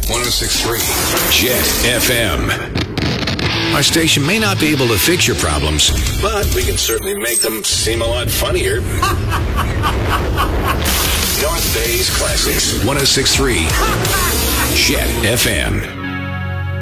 106.3 Jet FM. Our station may not be able to fix your problems, but we can certainly make them seem a lot funnier. North Bay's Classics. 106.3 Jet FM.